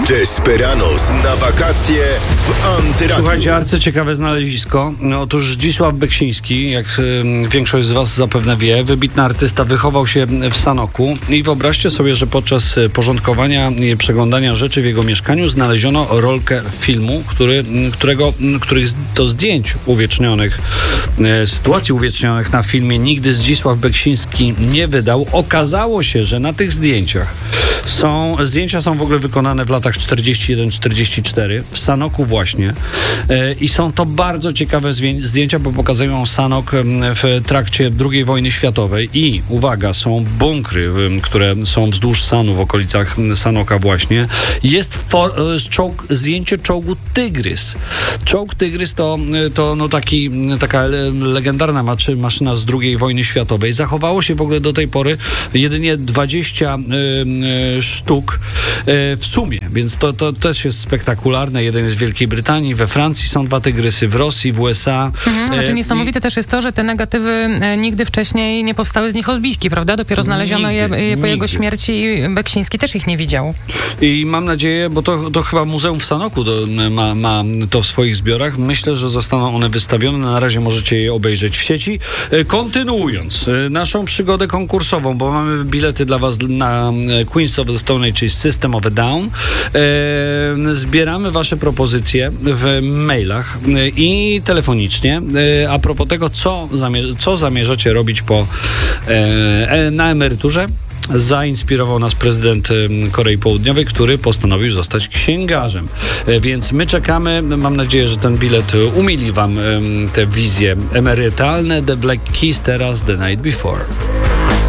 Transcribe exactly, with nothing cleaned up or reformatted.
Desperados na wakacje w Antyradiu. Słuchajcie, arcyciekawe znalezisko. No, otóż Zdzisław Beksiński, jak y, większość z was zapewne wie, wybitny artysta, wychował się w Sanoku i wyobraźcie sobie, że podczas porządkowania i przeglądania rzeczy w jego mieszkaniu znaleziono rolkę filmu, który, którego, których to zdjęć uwiecznionych, y, sytuacji uwiecznionych na filmie nigdy Zdzisław Beksiński nie wydał. Okazało się, że na tych zdjęciach są, zdjęcia są w ogóle wykonane w latach czterdziesty jeden czterdziesty cztery w Sanoku właśnie e, i są to bardzo ciekawe zwię- zdjęcia, bo pokazują Sanok w trakcie drugiej wojny światowej i uwaga, są bunkry, które są wzdłuż Sanu, w okolicach Sanoka właśnie. Jest for, czołg, zdjęcie czołgu Tygrys. Czołg Tygrys to, to no taki, taka legendarna maczy, maszyna z drugiej wojny światowej. Zachowało się w ogóle do tej pory jedynie dwadzieścia y, y, sztuk y, w sumie, więc to, to też jest spektakularne. Jeden jest w Wielkiej Brytanii, we Francji są dwa tygrysy, w Rosji, w U S A. Mhm, znaczy niesamowite I... też jest to, że te negatywy e, nigdy wcześniej nie powstały z nich odbitki, prawda? Dopiero znaleziono nigdy, je, je po jego śmierci i Beksiński też ich nie widział. I mam nadzieję, bo to, to chyba Muzeum w Sanoku to, ma, ma to w swoich zbiorach. Myślę, że zostaną one wystawione. Na razie możecie je obejrzeć w sieci. Kontynuując naszą przygodę konkursową, bo mamy bilety dla was na Queens of the Stone Age, czyli System of a Down. E, zbieramy wasze propozycje w mailach i telefonicznie. E, a propos tego, co, zamierz- co zamierzacie robić po, e, na emeryturze. Zainspirował nas prezydent Korei Południowej, który postanowił zostać księgarzem. E, więc my czekamy. Mam nadzieję, że ten bilet umili wam e, te wizje emerytalne. The Black Keys, teraz The Night Before.